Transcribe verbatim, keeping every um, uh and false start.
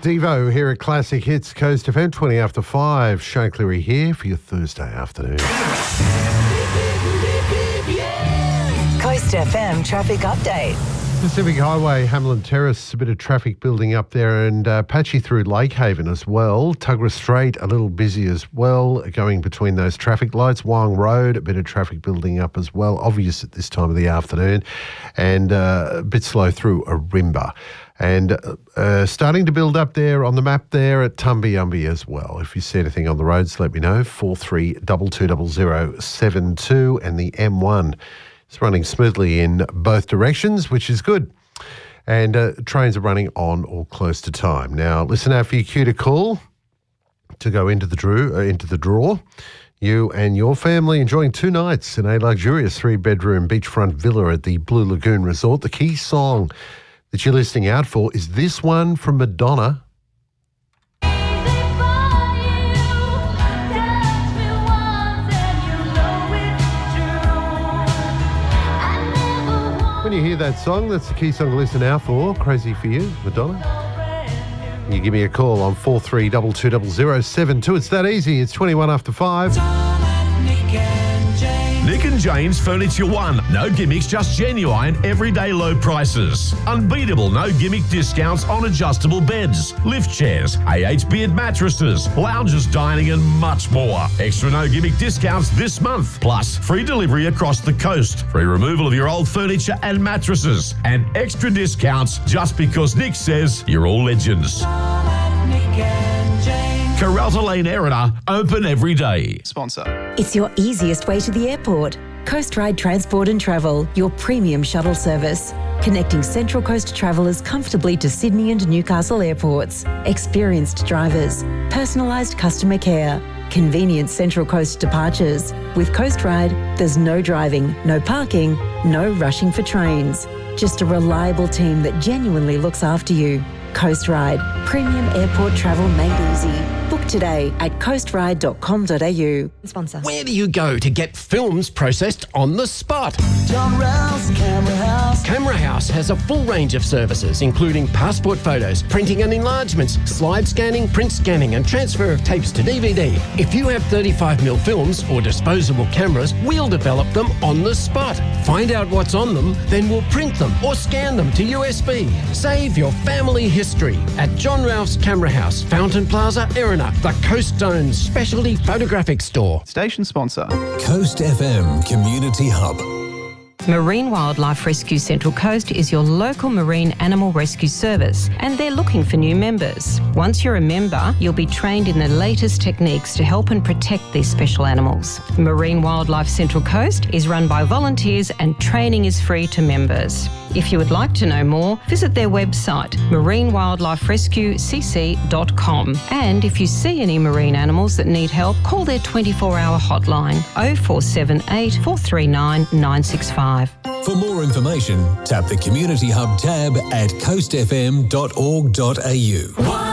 Devo here at Classic Hits Coast F M, twenty after five. Shane Cleary here for your Thursday afternoon. Coast F M traffic update. Pacific Highway, Hamlin Terrace, a bit of traffic building up there, and uh, patchy through Lakehaven as well. Tuggerah Strait, a little busy as well, going between those traffic lights. Wong Road, a bit of traffic building up as well, obvious at this time of the afternoon, and uh, a bit slow through Arimba. And uh, starting to build up there on the map there at Tumbiumbi as well. If you see anything on the roads, let me know. four three two two zero zero seven two, and the M one is running smoothly in both directions, which is good. And uh, trains are running on or close to time. Now, listen out for your cue to call to go into the draw. Uh, into the draw. You and your family enjoying two nights in a luxurious three-bedroom beachfront villa at the Blue Lagoon Resort. The key song that you're listening out for is this one from Madonna. When you hear that song, that's the key song to listen out for. Crazy for You, Madonna. You give me a call on four three two two zero zero seven two. It's that easy. It's twenty-one after five. Nick and Jane's Furniture One. No gimmicks, just genuine, everyday low prices. Unbeatable, no gimmick discounts on adjustable beds, lift chairs, A H Beard mattresses, lounges, dining and much more. Extra no gimmick discounts this month. Plus, free delivery across the coast. Free removal of your old furniture and mattresses. And extra discounts just because Nick says you're all legends. Carralta Lane, Erina, open every day. Sponsor. It's your easiest way to the airport. Coast Ride Transport and Travel, your premium shuttle service. Connecting Central Coast travellers comfortably to Sydney and Newcastle airports. Experienced drivers, personalised customer care, convenient Central Coast departures. With Coast Ride, there's no driving, no parking, no rushing for trains. Just a reliable team that genuinely looks after you. Coast Ride, premium airport travel made easy. Book today at coast ride dot com dot a u. Sponsor. Where do you go to get films processed on the spot? John Rouse Camera House. Camera House has a full range of services, including passport photos, printing and enlargements, slide scanning, print scanning, and transfer of tapes to D V D. If you have thirty-five millimeter films or disposable cameras, we'll develop them on the spot. Find out what's on them, then we'll print them or scan them to U S B. Save your family history at John Rouse Camera House, Fountain Plaza, Erina, the Coast Zone's specialty photographic store. Station sponsor. Coast F M Community Hub. Marine Wildlife Rescue Central Coast is your local marine animal rescue service, and they're looking for new members. Once you're a member, you'll be trained in the latest techniques to help and protect these special animals. Marine Wildlife Central Coast is run by volunteers and training is free to members. If you would like to know more, visit their website, marine wildlife rescue c c dot com. And if you see any marine animals that need help, call their twenty-four hour hotline oh four seven eight, four three nine, nine six five. For more information, tap the Community Hub tab at coast f m dot org dot a u.